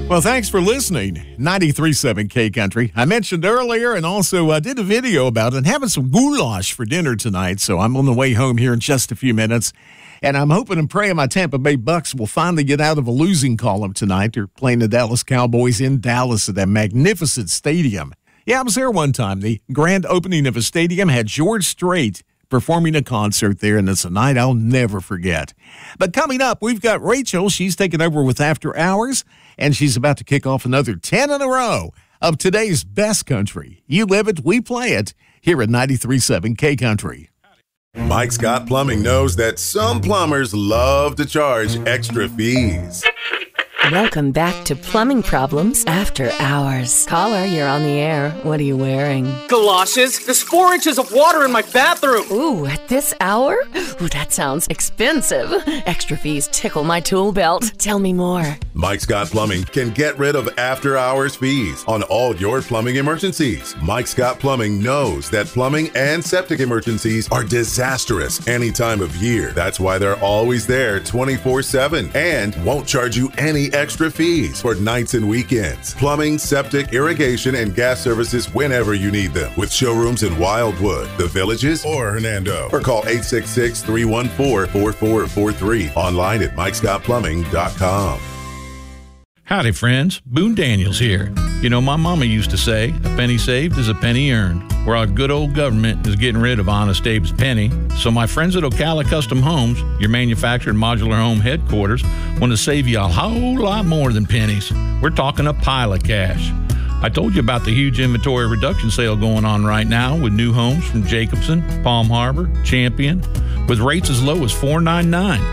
Well, thanks for listening. 93.7 K Country. I mentioned earlier and also did a video about it, having some goulash for dinner tonight. So I'm on the way home here in just a few minutes. And I'm hoping and praying my Tampa Bay Bucks will finally get out of a losing column tonight. They're playing the Dallas Cowboys in Dallas at that magnificent stadium. Yeah, I was there one time. The grand opening of a stadium had George Strait performing a concert there, and it's a night I'll never forget. But coming up, we've got Rachel. She's taking over with After Hours, and she's about to kick off another 10 in a row of today's best country. You live it, we play it, here at 93.7 K Country. Mike Scott Plumbing knows that some plumbers love to charge extra fees. Welcome back to Plumbing Problems After Hours. Caller, you're on the air. What are you wearing? Galoshes. There's 4 inches of water in my bathroom. Ooh, at this hour? Ooh, that sounds expensive. Extra fees tickle my tool belt. Tell me more. Mike Scott Plumbing can get rid of after-hours fees on all your plumbing emergencies. Mike Scott Plumbing knows that plumbing and septic emergencies are disastrous any time of year. That's why they're always there 24/7 and won't charge you any extra fees for nights and weekends. Plumbing, septic, irrigation, and gas services whenever you need them. With showrooms in Wildwood, The Villages, or Hernando. Or call 866-314-4443. Online at MikeScottPlumbing.com. Howdy, friends. Boone Daniels here. You know, my mama used to say, a penny saved is a penny earned. Well, our good old government is getting rid of Honest Abe's penny. So my friends at Ocala Custom Homes, your manufactured modular home headquarters, want to save you a whole lot more than pennies. We're talking a pile of cash. I told you about the huge inventory reduction sale going on right now with new homes from Jacobson, Palm Harbor, Champion, with rates as low as $499.